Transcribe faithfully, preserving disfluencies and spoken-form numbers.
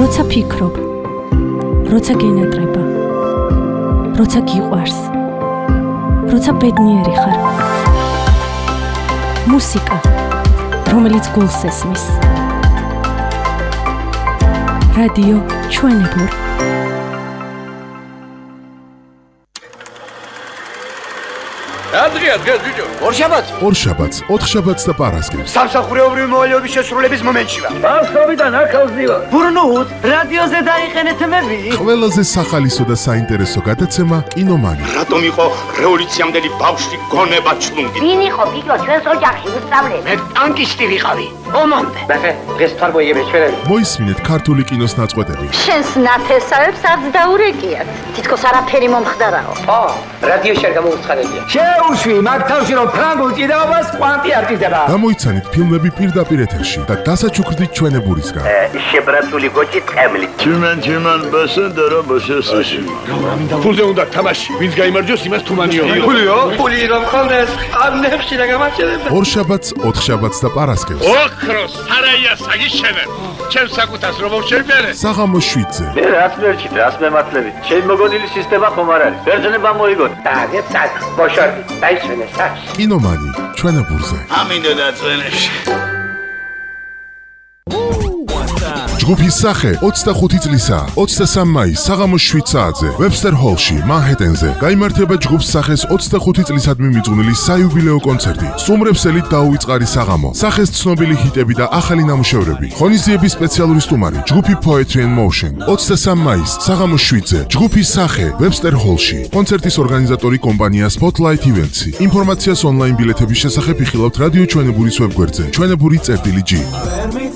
როცა ფიქრობ, როცა გენატრება, როცა გიყვარს, როცა ბედნიერი ხარ. მუსიკა, რომელიც გულს ესმის. რადიო ჩვენებურ. Adria, Adria, Giugiu. ორშაბათს? ორშაბათს, ოთხშაბათს და პარასკევს. სამსახურეობრივი მოვალეობის შესრულების მომენტშია. Ბავშვობიდან აქავს დივა. ბურნუთ, რადიოზე დაიხენეთ მები. ყველაზე სახალისო და საინტერესო გადაცემა კინომანი. რატომ იყო რევოლუციამდელი ბავშვი გონება ჩლუნგი? ვინ იყო ფიქრო ჩვენს ოჯახში უსწავლე? მე ტანკისტი ვიყავი. ომამდე. ბახე, დღეს თვარ მოიგებს ჩვენები. მოისმინეთ ქართული კინოს ნაწყვეტები. შენს ნათესავებს არც დაურეკიათ. თითქოს არაფერი მომხდარაო. ო, რადიოში არ გამოუცხადებია. შეუშვი, მაგ თავში რომ ფრანგულ ჭიდაობას კვანტი არ ჭიდება. გამოიცანით ფილმები პირდაპირ ეთერში და დასაჩუქრდით ჩვენებურისგან. შებრაცული გოჭი წემლი. Чиман, чиман, басендера, басесაში. ფულზე უნდა თამაში, ვინც გაიმარჯვოს იმას თუმანიო. ფულიო? ფული რომ ხონდეს, ამნებში და გამარჯვება. ორშაბათს, ოთხშაბათს და პარასკევს. ოქროს სარაია საგიშენებ. ჩემს საკუთას რომ შევბერე. საღამოს შვიდზე. მე რაც მერჩით, რაც მემართლებით. ჩემი მოგონილი სისტემა ხომ არ არის. ბერძნება მოიგოთ. დაგე წაკ, ბოშორდი, დაიშვენე სახში. კინომანი, ჩვენებურზე. ამინდა დაწვენებში. ჯგუფის სახე ოცდახუთი წლისა, ოცდასამი მაისს საღამოს შვიდ საათზე, ვებსტერ ჰოლში, მანჰეტენზე. გაიმართება ჯგუფს სახეს ოცდახუთი წლისადმი მიძღვნილი საიუბილეო კონცერტი. სტუმრებსელით დაუვიწყარი საღამო, სახეს ცნობილი ჰიტები და ახალი ნამუშევრები. ღონისძიების სპეციალური სტუმარი, ჯგუფი Poetry and Motion. ოცდასამი მაისს საღამოს შვიდზე, ჯგუფის სახე ვებსტერ ჰოლში. კონცერტის ორგანიზატორი კომპანია Spotlight Events. ინფორმაციას ონლაინ ბილეთების შესახებ იხილავთ რადიო ჩვენებურის ვებგვერდზე. ჩვენებური წერტილი G.